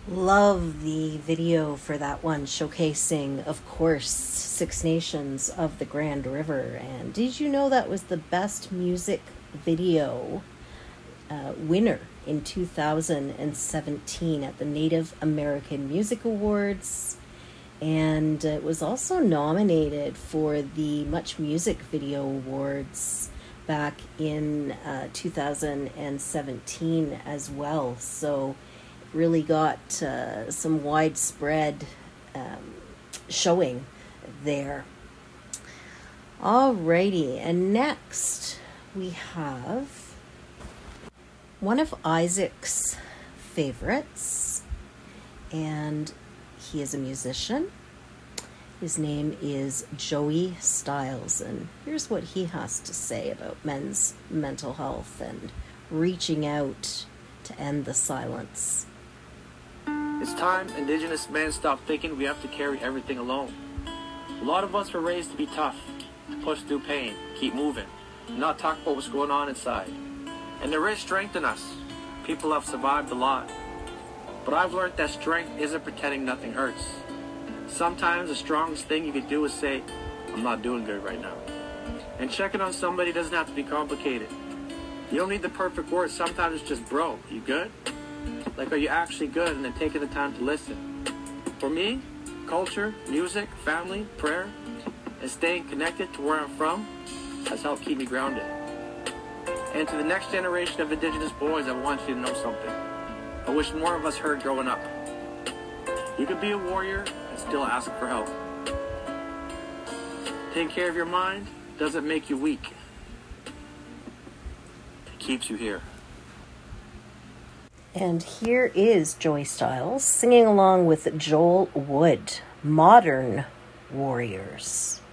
Love the video for that one, showcasing, of course, Six Nations of the Grand River. And did you know that was the best music video winner in 2017 at the Native American Music Awards? And it was also nominated for the Much Music Video Awards back in 2017 as well. So really got some widespread showing there. Alrighty, and next we have one of Isaac's favorites, and he is a musician. His name is Joey Styles, and here's what he has to say about men's mental health and reaching out to end the silence. It's time Indigenous men stop thinking we have to carry everything alone. A lot of us were raised to be tough, to push through pain, keep moving, and not talk about what's going on inside. And there is strength in us. People have survived a lot. But I've learned that strength isn't pretending nothing hurts. Sometimes the strongest thing you can do is say, I'm not doing good right now. And checking on somebody doesn't have to be complicated. You don't need the perfect words. Sometimes it's just, bro, you good? Like, are you actually good? And then taking the time to listen. For me, culture, music, family, prayer, and staying connected to where I'm from has helped keep me grounded. And to the next generation of Indigenous boys, I want you to know something. I wish more of us heard growing up. You could be a warrior and still ask for help. Taking care of your mind doesn't make you weak. It keeps you here. And here is Joey Styles singing along with Joel Wood, Modern Warriors.